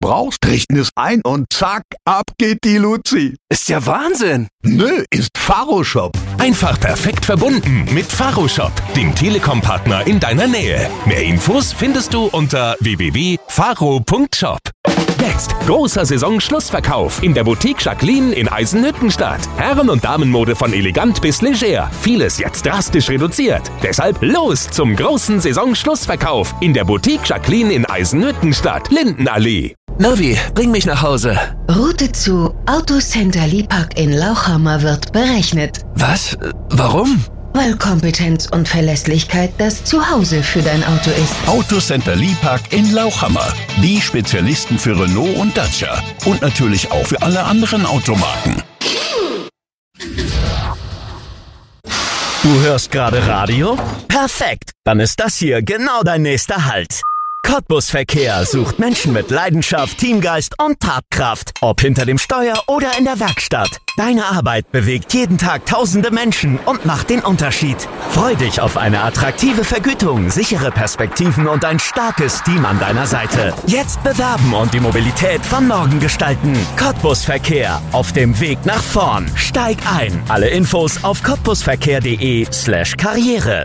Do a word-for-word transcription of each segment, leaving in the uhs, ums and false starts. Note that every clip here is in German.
brauchst, richten es ein und zack, ab geht die Luzi. Ist ja Wahnsinn. Nö, ist Faroshop. Einfach perfekt verbunden mit Faroshop, dem Telekom-Partner in deiner Nähe. Mehr Infos findest du unter w w w punkt faro punkt shop. Jetzt großer Saisonschlussverkauf in der Boutique Jacqueline in Eisenhüttenstadt. Herren- und Damenmode von elegant bis leger. Vieles jetzt drastisch reduziert. Deshalb los zum großen Saisonschlussverkauf in der Boutique Jacqueline in Eisenhüttenstadt, Lindenallee. Navi, bring mich nach Hause. Route zu Autocenter Liebhack in Lauchhammer wird berechnet. Was? Warum? Weil Kompetenz und Verlässlichkeit das Zuhause für dein Auto ist. Autocenter Liebhack in Lauchhammer. Die Spezialisten für Renault und Dacia. Und natürlich auch für alle anderen Automarken. Du hörst gerade Radio? Perfekt! Dann ist das hier genau dein nächster Halt. Cottbus Verkehr sucht Menschen mit Leidenschaft, Teamgeist und Tatkraft. Ob hinter dem Steuer oder in der Werkstatt. Deine Arbeit bewegt jeden Tag tausende Menschen und macht den Unterschied. Freu dich auf eine attraktive Vergütung, sichere Perspektiven und ein starkes Team an deiner Seite. Jetzt bewerben und die Mobilität von morgen gestalten. Cottbus Verkehr. Auf dem Weg nach vorn. Steig ein. Alle Infos auf cottbusverkehr.de slash Karriere.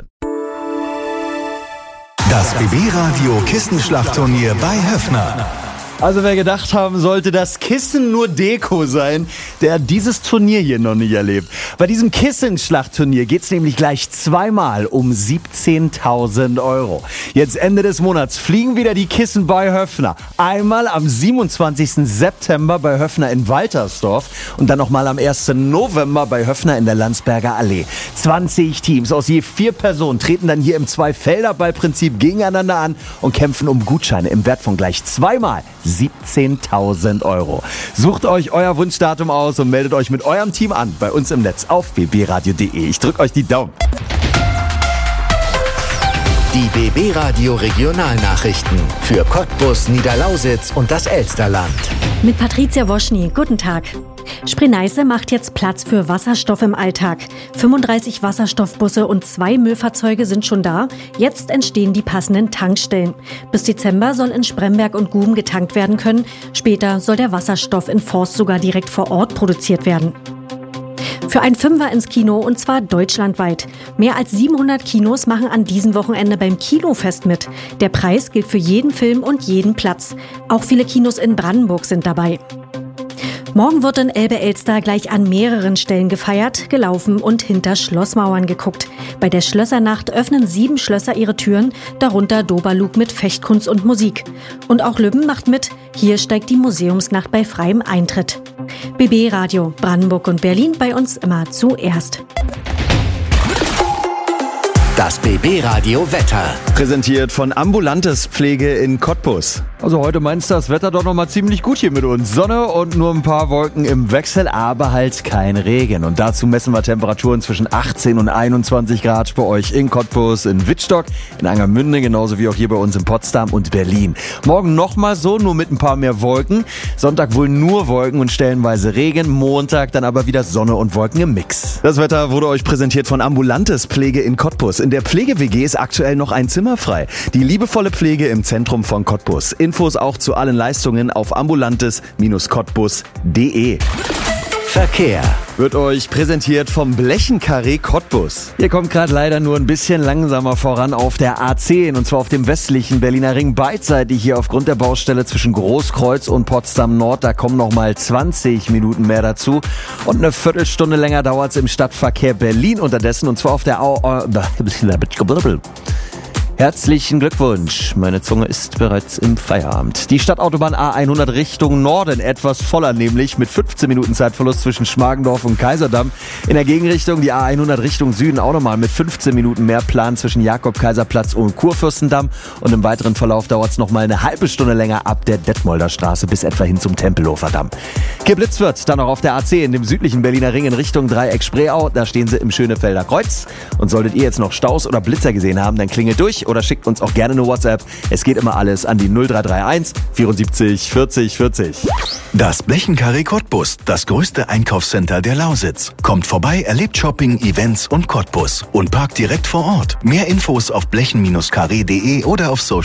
Das B B-Radio Kissenschlachtturnier bei Höffner. Also wer gedacht haben sollte, dass Kissen nur Deko sein, der hat dieses Turnier hier noch nicht erlebt. Bei diesem Kissenschlachtturnier geht's nämlich gleich zweimal um siebzehntausend Euro. Jetzt Ende des Monats fliegen wieder die Kissen bei Höffner. Einmal am siebenundzwanzigsten September bei Höffner in Waltersdorf und dann nochmal am ersten November bei Höffner in der Landsberger Allee. zwanzig Teams aus je vier Personen treten dann hier im Zwei-Felder-Ball-Prinzip gegeneinander an und kämpfen um Gutscheine im Wert von gleich zweimal siebzehntausend Euro. Sucht euch euer Wunschdatum aus und meldet euch mit eurem Team an bei uns im Netz auf b b radio punkt d e. Ich drücke euch die Daumen. Die B B-Radio Regionalnachrichten für Cottbus, Niederlausitz und das Elsterland. Mit Patricia Woschny. Guten Tag. Spree-Neiße macht jetzt Platz für Wasserstoff im Alltag. fünfunddreißig Wasserstoffbusse und zwei Müllfahrzeuge sind schon da. Jetzt entstehen die passenden Tankstellen. Bis Dezember soll in Spremberg und Guben getankt werden können. Später soll der Wasserstoff in Forst sogar direkt vor Ort produziert werden. Für ein Fünfer ins Kino und zwar deutschlandweit. Mehr als siebenhundert Kinos machen an diesem Wochenende beim Kinofest mit. Der Preis gilt für jeden Film und jeden Platz. Auch viele Kinos in Brandenburg sind dabei. Morgen wird in Elbe-Elster gleich an mehreren Stellen gefeiert, gelaufen und hinter Schlossmauern geguckt. Bei der Schlössernacht öffnen sieben Schlösser ihre Türen, darunter Doberlug mit Fechtkunst und Musik. Und auch Lübben macht mit, hier steigt die Museumsnacht bei freiem Eintritt. B B-Radio, Brandenburg und Berlin bei uns immer zuerst. Das B B-Radio Wetter. Präsentiert von Ambulantes Pflege in Cottbus. Also heute meinst du das Wetter doch noch mal ziemlich gut hier mit uns. Sonne und nur ein paar Wolken im Wechsel, aber halt kein Regen. Und dazu messen wir Temperaturen zwischen achtzehn und einundzwanzig Grad bei euch in Cottbus, in Wittstock, in Angermünde, genauso wie auch hier bei uns in Potsdam und Berlin. Morgen nochmal so, nur mit ein paar mehr Wolken. Sonntag wohl nur Wolken und stellenweise Regen. Montag dann aber wieder Sonne und Wolken im Mix. Das Wetter wurde euch präsentiert von Ambulantes Pflege in Cottbus. In der Pflege-W G ist aktuell noch ein Zimmer frei. Die liebevolle Pflege im Zentrum von Cottbus. Infos auch zu allen Leistungen auf ambulantes Cottbus punkt de. Verkehr wird euch präsentiert vom Blechenkarree Cottbus. Ihr kommt gerade leider nur ein bisschen langsamer voran auf der A zehn und zwar auf dem westlichen Berliner Ring beidseitig hier aufgrund der Baustelle zwischen Großkreuz und Potsdam Nord. Da kommen noch mal zwanzig Minuten mehr dazu und eine Viertelstunde länger dauert es im Stadtverkehr Berlin unterdessen und zwar auf der Au Herzlichen Glückwunsch, meine Zunge ist bereits im Feierabend. Die Stadtautobahn A hundert Richtung Norden etwas voller, nämlich mit fünfzehn Minuten Zeitverlust zwischen Schmargendorf und Kaiserdamm. In der Gegenrichtung die A hundert Richtung Süden auch nochmal mit fünfzehn Minuten mehr Plan zwischen Jakob-Kaiserplatz und Kurfürstendamm. Und im weiteren Verlauf dauert es nochmal eine halbe Stunde länger ab der Detmolder Straße bis etwa hin zum Tempelhofer Damm. Geblitzt wird dann noch auf der A zehn, dem südlichen Berliner Ring in Richtung Dreieck-Spreeau. Da stehen sie im Schönefelder Kreuz. Und solltet ihr jetzt noch Staus oder Blitzer gesehen haben, dann klingelt durch oder schickt uns auch gerne eine WhatsApp. Es geht immer alles an die null drei drei eins vierundsiebzig vierzig vierzig. Das Blechenkarree Cottbus, das größte Einkaufscenter der Lausitz. Kommt vorbei, erlebt Shopping, Events und Cottbus und parkt direkt vor Ort. Mehr Infos auf blechen Karree punkt de oder auf Social